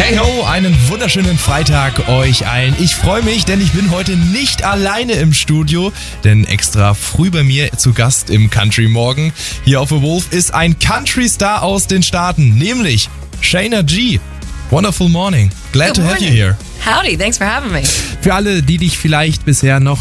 Hey ho, einen wunderschönen Freitag euch allen. Ich freue mich, denn ich bin heute nicht alleine im Studio, denn extra früh bei mir zu Gast im Country Morgen hier auf The Wolf ist ein Country-Star aus den Staaten, nämlich Shayna G. Wonderful morning. Glad to have you here. Howdy, thanks for having me. Für alle, die dich vielleicht bisher noch